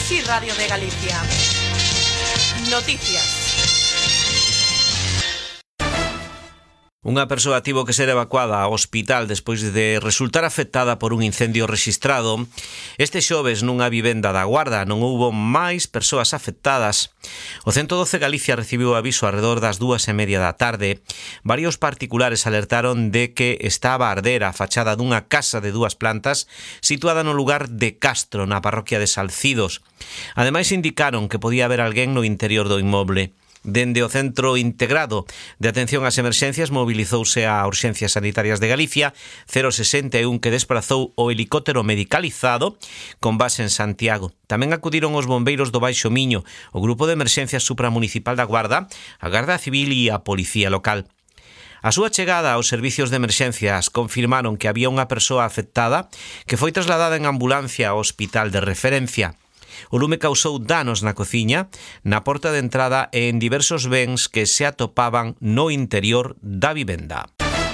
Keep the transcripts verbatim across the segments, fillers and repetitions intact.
Sí, Radio de Galicia. Noticias. Unha persoa tivo que ser evacuada ao hospital despois de resultar afectada por un incendio rexistrado este xoves nunha vivenda da Guarda. Non houbo máis persoas afectadas. O ciento doce Galicia recibiu aviso alrededor das dúas e media da tarde. Varios particulares alertaron de que estaba a arder a fachada dunha casa de dúas plantas situada no lugar de Castro, na parroquia de Salcidos. Ademais indicaron que podía haber alguén no interior do inmoble. Dende o Centro Integrado de Atención ás Emerxencias mobilizouse a Urxencias Sanitarias de Galicia cero sesenta e un que desprazou o helicóptero medicalizado con base en Santiago. Tamén acudiron os bombeiros do Baixo Miño, o Grupo de Emerxencias Supramunicipal da Guarda, a Garda Civil e a Policía Local. A súa chegada aos servicios de emerxencias confirmaron que había unha persoa afectada que foi trasladada en ambulancia ao hospital de referencia. O lume causou danos na cociña, na porta de entrada e en diversos bens que se atopaban no interior da vivenda.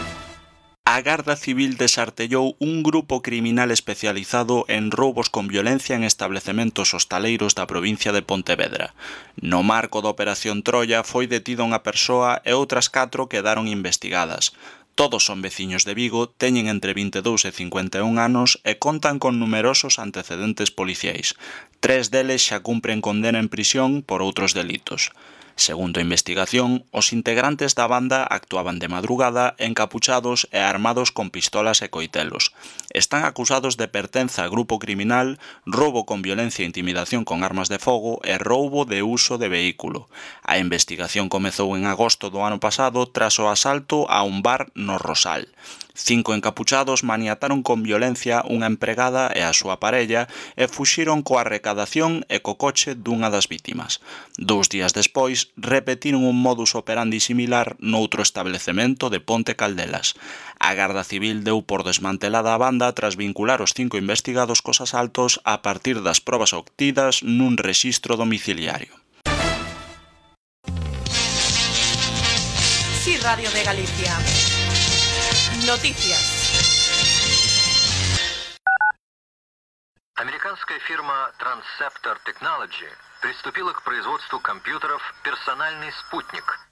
A Garda Civil desartellou un grupo criminal especializado en roubos con violencia en establecementos hostaleiros da provincia de Pontevedra. No marco da Operación Troia foi detida unha persoa e outras catro quedaron investigadas. Todos son veciños de Vigo, teñen entre vinte e dous e cincuenta e un anos e contan con numerosos antecedentes policiais. Tres deles xa cumpren condena en prisión por outros delitos. Segundo a investigación, os integrantes da banda actuaban de madrugada encapuchados e armados con pistolas e coitelos. Están acusados de pertenza a grupo criminal, roubo con violencia e intimidación con armas de fogo e roubo de uso de vehículo. A investigación comezou en agosto do ano pasado tras o asalto a un bar no Rosal. Cinco encapuchados maniataron con violencia unha empregada e a súa parella e fuxiron coa recadación e co coche dunha das vítimas. Dous días despois, repetiron un modus operandi similar noutro establecemento de Ponte Caldelas. A Garda Civil deu por desmantelada a banda tras vincular os cinco investigados cos asaltos a partir das probas obtidas nun rexistro domiciliario. Sí, Radio de Galicia. Noticias. Американская фирма Transceptor Technology приступила к производству компьютеров «Персональный спутник»,